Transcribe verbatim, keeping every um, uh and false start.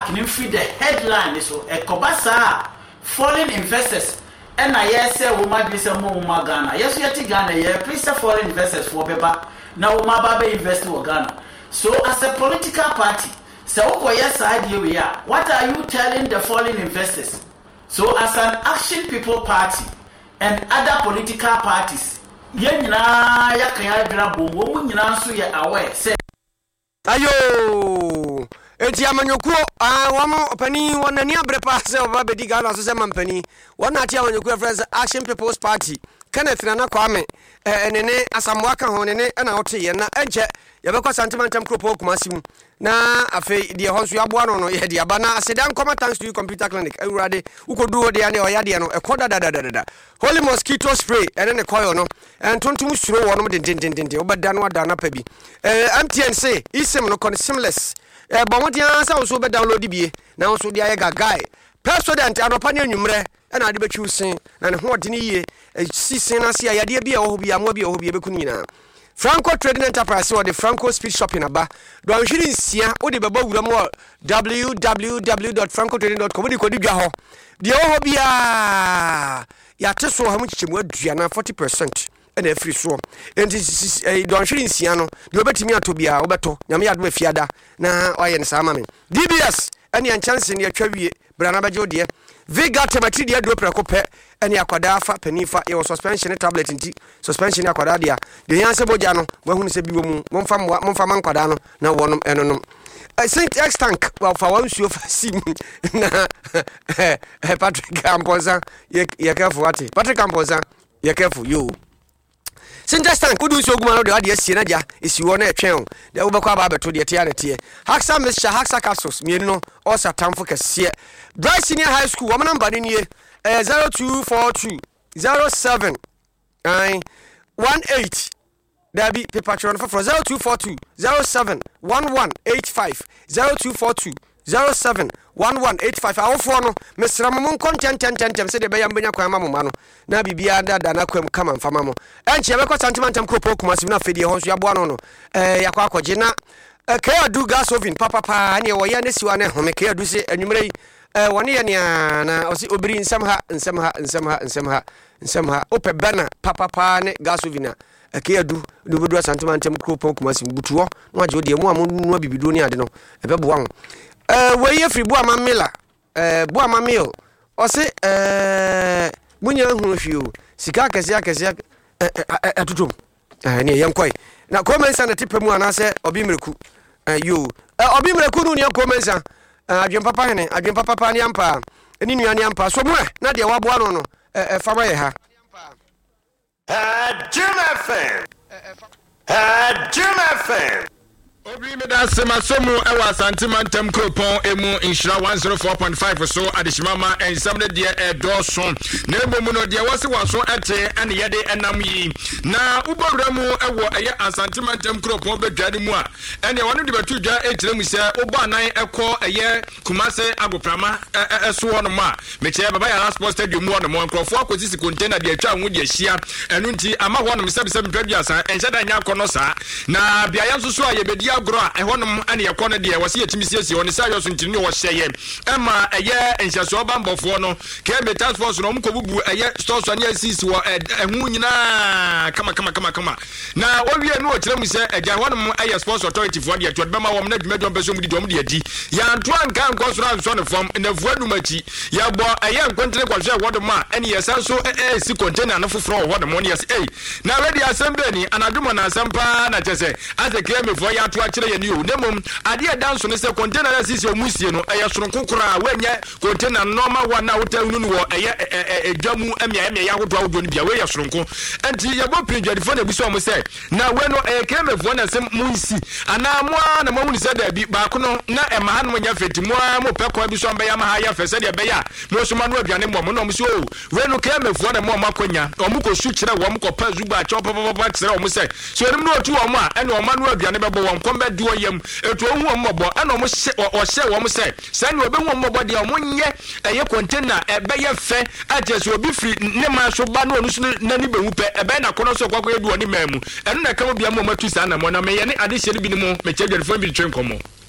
nim feed the headline so e kobasa foreign investors and I yes say we might be some more Ghana. Yes, we are to Ghana, yeah, please foreign investors for paper. Now we might invest in Ghana. So as a political party, so yes idea we are. What are you telling the foreign investors? So as an Action People Party and other political parties, yeah, na ya kaya grabo, wo nyina so ye aware say ayo enti amanyokuo ah wamo opani wonani abrepa se obabedi Ghana so se mampani wona ati amanyokuo friends Action People's Party Kenneth Nana Kwame enene asamwaka ho nene na wote ye na enche yebekọ santimentam kropo kumasimu na afi de honso yaboa no no ye de aba na asedan come thanks to you computer clinic awurade ukodu de ane oyade no ekoda dadadada holy mosquito spray ene ne koyo no entontum suro wo no de dindindinde obeda no ada na pa bi eh M T N C isim no kon seamless eh bomodia sa wo so be download bie na wo so de ayega guy president anopa ne anwumre na ade betwi usin na ne ho de ne yie sisin na sia yade bia wo bia mo bia wo bia beku nyina Franco Trading Enterprise or the Franco Speed Shopping aba do anhwiri nsia wo de beba wura mo w w w dot franco trading dot com wo de kodi dwa ho de wo bia ya teso ha mu chichemu adua na forty percent and a free so and this do anhwiri nsia no de obetimi ato bia wo beto nyame yadom afiada na oye ne sama me D B S any an chance ne atwa wie brana baje ode Viga temati dia do preko pe ene akwada afa panifa e suspension tablet nti suspension akwada dia de yanse boja no wahunu se biwo mu momfa momfa mankwada no na wonom enonom Saint X tank wa fa wansuo fa sim na Patrick Ampoza ye careful ati Patrick Ampoza ye careful yo Sintastan kudu so guma no de ade asie na ja esi wo na etwen de wo bekwa ba beto de tia na tie Haxa Mixture Haxa capsules mienu no o satamfo kase Dry Senior High School wo number ni nie zero two four two zero seven nine one eight Dabi Pepatron for zero two four two zero seven one one eight five zero two four two zero seven one one eight five awofo no mesra mo content ten ten se de be yam benya kwan mamoma no na bibia dada na kwam kama mfama mo enche be ko santimentam kropo kumasi na fedie ho so yaboa no no eh yakwa akwaje na kaya du gas oven papa pa ne wo ya ne siwa ne home kaya du se anwumre eh woni ye ne na osi obiri nsam ha nsam ha nsam ha nsam ha nsam ha ope bana papa pa ne gas oven kaya du du bedu santimentam kropo kumasi butuo no aje ode mu amu bibido ni ade no ebebo ho eh we free bo amamela eh bo amamil o se eh munya hu hwio sika kase akase atutum eh ne yenkoi na komensa na tipemu anase obi mreku eh yo eh obi mreku nu ne komensa adwen papa hene adwen papa pa ne ampa eni nua ne ampa so mu na de wabo ano no eh fama ye ha Jim F M Jim F M Obri me da sema somu ewa santimentam kopon emu inshira one oh four point five so adishimama ensamde de e doso na ebomu no de wose waso ete ene yede enam yi na ubowra mu ewo eye santimentam kopon bedwade mu a ene wonu de betu dwa etire mu se obo anan ekọ eye kumase agoprama eso wono ma meche baba ya sports stadium mu wono mo nkrofo akozisi container de atwa hu de hia enu nti ama wono mesebise mpedua enhyada nya akọ no sa na bia yanso so ayebedi agro a ehonum ane yakọ no de wase yetimi siesie woni sa yoso ntini wo hyeye ema eye enhyaso bambofo no kebe task force no mkobubu eye stores ane asisi wo ehu nyina kama kama kama kama na owie no okire mu se eja honum eye sports authority for de to bema wo na dwumadwo beso mu di dom de adi ya nto anka nko so ran so ne fom na vuadu machi ya bo eye nkontre kwahwe wodom a ene yesa so eh si container no foforo wodom no yes eh na ready assembly ni anadumo na asampa na chese as a claim for ya to akire ye ni o nemom ade e danso ne se container na sisi omusie no eye soro kokora wenye container normal one na wotanu no wo eye edwamu emia emia ya hodo awodo ni bia we ye soronko enti ye bo pinjadifo na biso mo se na we no eye claim for na se munsi ana mo na mo munisi da bi ba ko no na e ma hanu nya feti mo mo pekọ bi so mbe ya ma ha ya fese de be ya mo so ma no aduane mo mo no mo so we no claim for na mo makonya o mo ko su kire wo mo ko pa zuba cho papa papa kire o mo se so enim no otu o mo a ene o ma no aduane be bo won kombe duo yam etu ohu o mo bo ene o mo se o se wo mo se se ne obehu o mo bo de o mo nye eye container e be ye fe ate so obi free ne ma so ba no onu su na ni behu pe e be na kono so kwakọ edu oni mamu ene na ka mo bia mo matu sa na mo na me ye ne ade hye ne bi ni mo me chedwe fo bi twen komo